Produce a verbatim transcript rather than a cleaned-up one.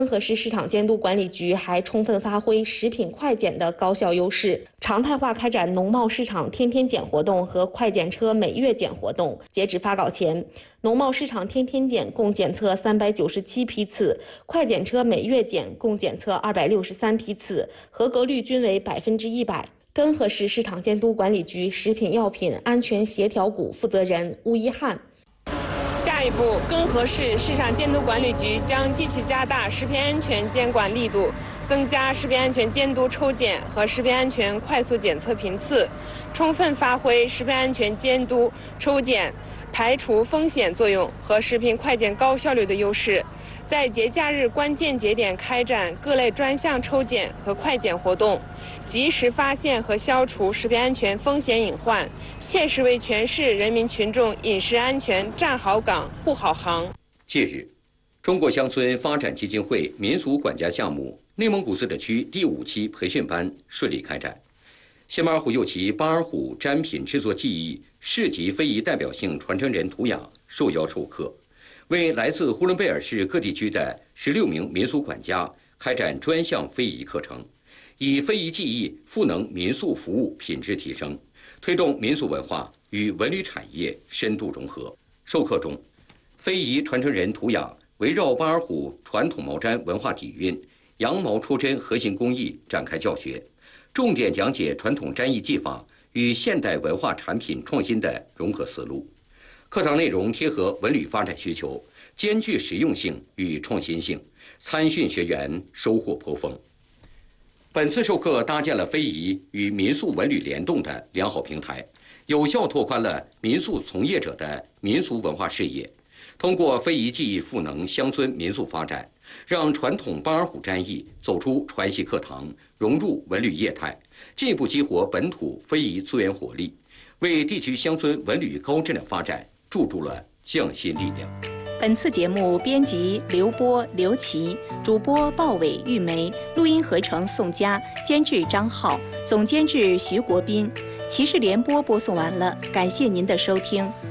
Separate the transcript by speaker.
Speaker 1: 温和市市场监督管理局还充分发挥食品快检的高效优势，常态化开展农贸市场天天检活动和快检车每月检活动。截止发稿前，农贸市场天天检共检测三百九十七批次，快检车每月检共检测二百六十三批次，合格率均为百分之一百。根河市市场监督管理局食品药品安全协调股负责人吴一汉。
Speaker 2: 下一步，根河市市场监督管理局将继续加大食品安全监管力度，增加食品安全监督抽检和食品安全快速检测频次，充分发挥食品安全监督抽检排除风险作用和食品快检高效率的优势，在节假日关键节点开展各类专项抽检和快检活动，及时发现和消除食品安全风险隐患，切实为全市人民群众饮食安全站好岗、护好行。
Speaker 3: 近日，中国乡村发展基金会民俗管家项目内蒙古自治区第五期培训班顺利开展。谢马尔虎右旗巴尔虎粘品制作技艺市级非遗代表性传承人图雅受邀授课，为来自呼伦贝尔市各地区的十六名民俗管家开展专项非遗课程，以非遗技艺赋能民宿服务品质提升，推动民俗文化与文旅产业深度融合。授课中，非遗传承人图雅围绕巴尔虎传统毛毡文化底蕴、羊毛出针核心工艺展开教学，重点讲解传统毡艺技法与现代文化产品创新的融合思路。课堂内容贴合文旅发展需求，兼具实用性与创新性，参训学员收获颇丰。本次授课搭建了非遗与民宿文旅联动的良好平台，有效拓宽了民宿从业者的民俗文化视野。通过非遗技艺赋能乡村民俗发展，让传统巴尔虎毡艺走出传习课堂，融入文旅业态，进一步激活本土非遗资源活力，为地区乡村文旅高质量发展注入了匠心力量。
Speaker 4: 本次节目编辑刘波、刘琦，主播鲍伟、玉梅，录音合成宋佳，监制张浩，总监制徐国斌。骑士联播播送完了，感谢您的收听。